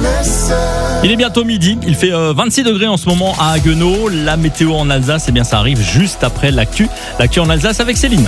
Il est bientôt midi, il fait 26 degrés en ce moment à Haguenau. La météo en Alsace, eh bien ça arrive juste après l'actu. L'actu en Alsace avec Céline.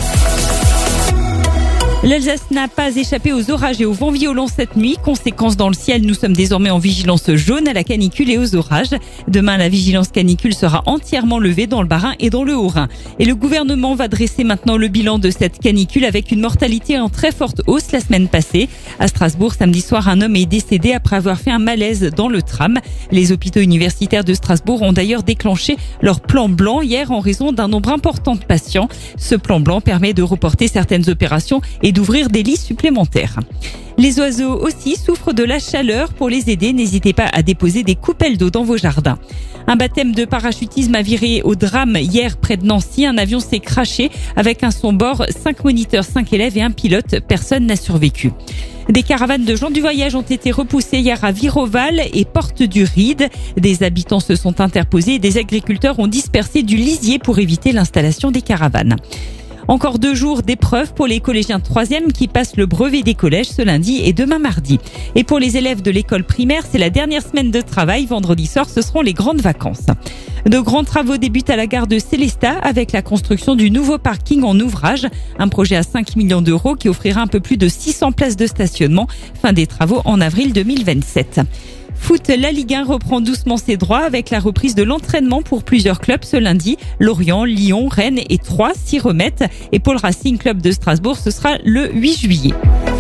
L'Alsace n'a pas échappé aux orages et aux vents violents cette nuit. Conséquence dans le ciel, nous sommes désormais en vigilance jaune à la canicule et aux orages. Demain, la vigilance canicule sera entièrement levée dans le Bas-Rhin et dans le Haut-Rhin. Et le gouvernement va dresser maintenant le bilan de cette canicule avec une mortalité en très forte hausse la semaine passée. À Strasbourg, samedi soir, un homme est décédé après avoir fait un malaise dans le tram. Les hôpitaux universitaires de Strasbourg ont d'ailleurs déclenché leur plan blanc hier en raison d'un nombre important de patients. Ce plan blanc permet de reporter certaines opérations et d'ouvrir des lits supplémentaires. Les oiseaux aussi souffrent de la chaleur. Pour les aider, n'hésitez pas à déposer des coupelles d'eau dans vos jardins. Un baptême de parachutisme a viré au drame hier près de Nancy. Un avion s'est crashé avec à son bord 5 moniteurs, 5 élèves et un pilote. Personne n'a survécu. Des caravanes de gens du voyage ont été repoussées hier à Viroval et Porte du Ride. Des habitants se sont interposés et des agriculteurs ont dispersé du lisier pour éviter l'installation des caravanes. Encore 2 jours d'épreuves pour les collégiens de 3e qui passent le brevet des collèges ce lundi et demain mardi. Et pour les élèves de l'école primaire, c'est la dernière semaine de travail. Vendredi soir, ce seront les grandes vacances. De grands travaux débutent à la gare de Sélestat avec la construction du nouveau parking en ouvrage. Un projet à 5 millions d'euros qui offrira un peu plus de 600 places de stationnement. Fin des travaux en avril 2027. Foot, la Ligue 1 reprend doucement ses droits avec la reprise de l'entraînement pour plusieurs clubs ce lundi. Lorient, Lyon, Rennes et Troyes s'y remettent. Et pour le Racing Club de Strasbourg, ce sera le 8 juillet.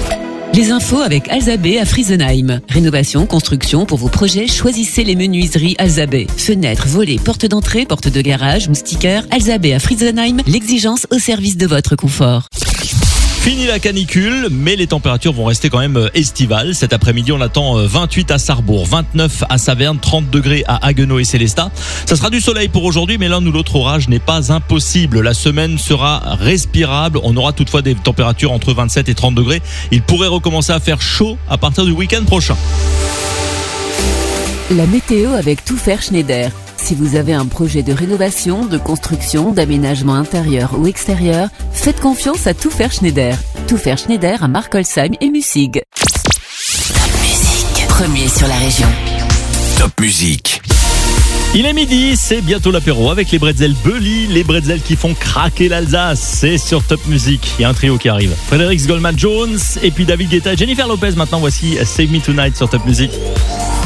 Les infos avec Alzabé à Friesenheim. Rénovation, construction, pour vos projets, choisissez les menuiseries Alzabé. Fenêtres, volets, portes d'entrée, portes de garage, moustiquaires. Alzabé à Friesenheim, l'exigence au service de votre confort. Fini la canicule, mais les températures vont rester quand même estivales. Cet après-midi, on attend 28 à Sarrebourg, 29 à Saverne, 30 degrés à Haguenau et Sélestat. Ça sera du soleil pour aujourd'hui, mais l'un ou l'autre orage n'est pas impossible. La semaine sera respirable. On aura toutefois des températures entre 27 et 30 degrés. Il pourrait recommencer à faire chaud à partir du week-end prochain. La météo avec Tout Faire Schneider. Si vous avez un projet de rénovation, de construction, d'aménagement intérieur ou extérieur, faites confiance à Tout Faire Schneider. Tout Faire Schneider à Markolsheim et Mussig. Top Musique, premier sur la région. Top Musique. Il est midi, c'est bientôt l'apéro avec les bretzels Bully, les bretzels qui font craquer l'Alsace. C'est sur Top Musique. Il y a un trio qui arrive. Frédéric Goldman Jones et puis David Guetta et Jennifer Lopez. Maintenant, voici Save Me Tonight sur Top Musique.